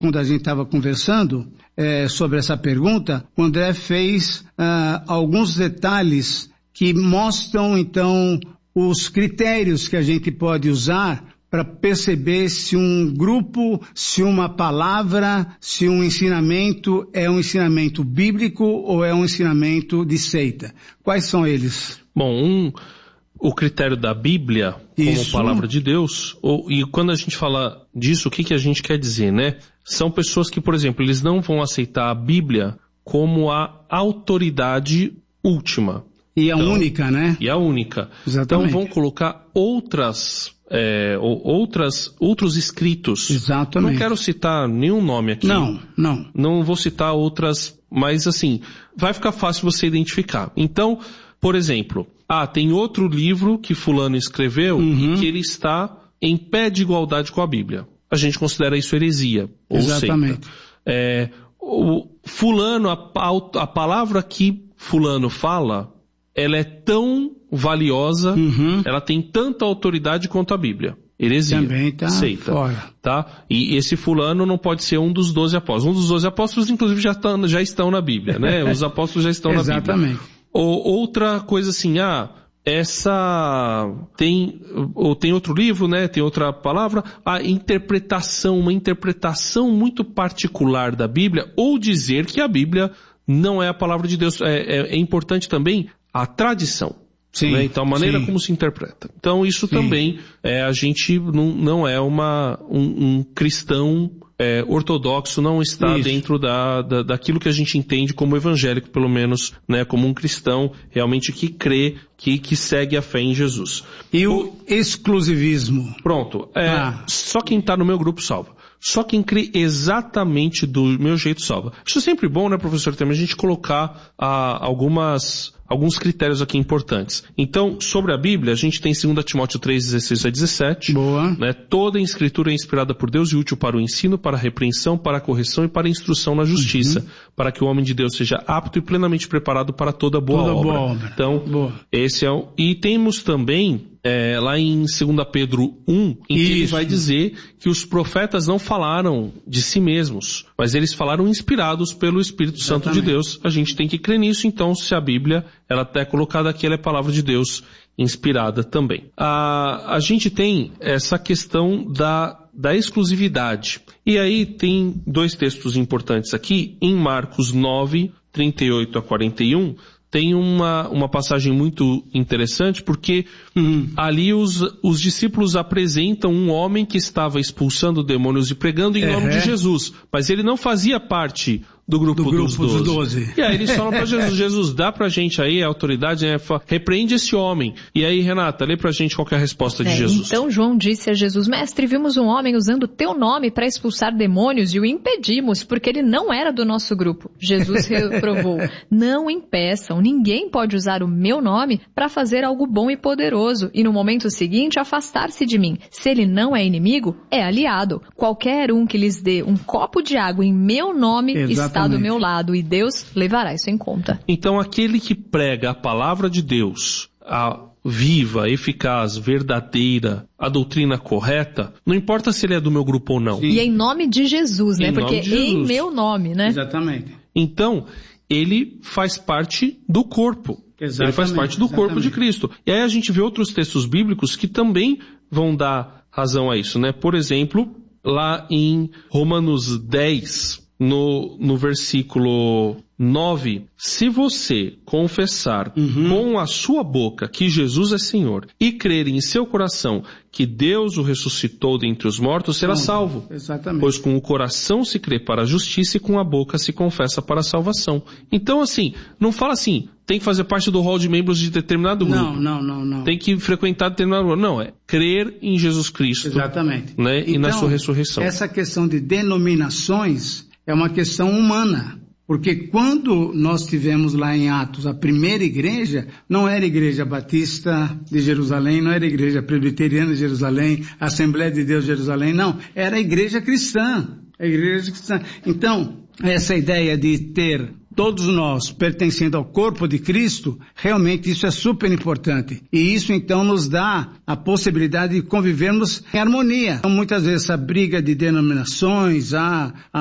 quando a gente estava conversando sobre essa pergunta, o André fez alguns detalhes que mostram, então, os critérios que a gente pode usar para perceber se um grupo, se uma palavra, se um ensinamento é um ensinamento bíblico ou é um ensinamento de seita. Quais são eles? Bom, o critério da Bíblia como palavra de Deus, e quando a gente fala disso, o que a gente quer dizer, né? São pessoas que, por exemplo, eles não vão aceitar a Bíblia como a autoridade última. E a única, né? E a única. Exatamente. Então vão colocar outros escritos. Exatamente. Não quero citar nenhum nome aqui. Não vou citar outras, mas assim, vai ficar fácil você identificar. Então, por exemplo, tem outro livro que fulano escreveu e que ele está em pé de igualdade com a Bíblia. A gente considera isso heresia. Exatamente. Seita. A palavra que fulano fala, ela é tão valiosa, ela tem tanta autoridade quanto a Bíblia. Heresia. Também tá seita, fora. Tá? E esse fulano não pode ser um dos 12 apóstolos. Um dos 12 apóstolos, inclusive, já estão na Bíblia, né? Os apóstolos já estão na Bíblia. Exatamente. Outra coisa assim, tem outro livro, né? Tem outra palavra, uma interpretação muito particular da Bíblia, ou dizer que a Bíblia não é a palavra de Deus. É importante também a tradição. Sim, né? Então a maneira como se interpreta. Então isso também, a gente não é um cristão ortodoxo, não está dentro daquilo que a gente entende como evangélico, pelo menos, né? Como um cristão realmente que crê, que segue a fé em Jesus. E o exclusivismo? Pronto. Só quem está no meu grupo salva. Só quem crê exatamente do meu jeito salva. Isso é sempre bom, né, professor Temer, a gente colocar alguns critérios aqui importantes. Então, sobre a Bíblia, a gente tem 2 Timóteo 3, 16 a 17. Boa. Né? Toda a Escritura é inspirada por Deus e útil para o ensino, para a repreensão, para a correção e para a instrução na justiça, para que o homem de Deus seja apto e plenamente preparado para toda boa obra. Então, esse é E temos também lá em 2 Pedro 1, em que ele vai dizer que os profetas não falaram de si mesmos, mas eles falaram inspirados pelo Espírito Santo de Deus. A gente tem que crer nisso, então, se a Bíblia, ela está colocada aqui, ela é palavra de Deus inspirada também. A gente tem essa questão da exclusividade. E aí tem 2 textos importantes aqui, em Marcos 9, 38 a 41, tem uma passagem muito interessante, porque ali os discípulos apresentam um homem que estava expulsando demônios e pregando em nome de Jesus, mas ele não fazia parte do grupo dos 12. E aí eles falam para Jesus, dá pra gente aí a autoridade, né? Repreende esse homem. E aí, Renata, lê pra gente qual que é a resposta de Jesus. Então João disse a Jesus: Mestre, vimos um homem usando teu nome para expulsar demônios e o impedimos, porque ele não era do nosso grupo. Jesus reprovou: Não impeçam, ninguém pode usar o meu nome para fazer algo bom e poderoso, e no momento seguinte afastar-se de mim. Se ele não é inimigo, é aliado. Qualquer um que lhes dê um copo de água em meu nome está do meu lado, e Deus levará isso em conta. Então aquele que prega a palavra de Deus, a viva, eficaz, verdadeira, a doutrina correta, não importa se ele é do meu grupo ou não. Sim. E em nome de Jesus, né? Porque em meu nome, né? Exatamente. Então, ele faz parte do corpo. Exatamente, ele faz parte do corpo de Cristo. E aí a gente vê outros textos bíblicos que também vão dar razão a isso, né? Por exemplo, lá em Romanos 10, no versículo 9, se você confessar com a sua boca que Jesus é Senhor e crer em seu coração que Deus o ressuscitou dentre os mortos, será salvo. Exatamente. Pois com o coração se crê para a justiça e com a boca se confessa para a salvação. Então, assim, não fala assim, tem que fazer parte do hall de membros de determinado grupo. Não. Tem que frequentar determinado grupo. Não, é crer em Jesus Cristo. Exatamente. Né, então, e na sua ressurreição. Essa questão de denominações é uma questão humana. Porque quando nós tivemos lá em Atos a primeira igreja, não era a Igreja Batista de Jerusalém, não era a Igreja Presbiteriana de Jerusalém, a Assembleia de Deus de Jerusalém, não. Era a Igreja Cristã. A Igreja Cristã. Então, essa ideia de ter todos nós pertencendo ao corpo de Cristo, realmente isso é super importante. E isso então nos dá a possibilidade de convivermos em harmonia. Então, muitas vezes essa briga de denominações,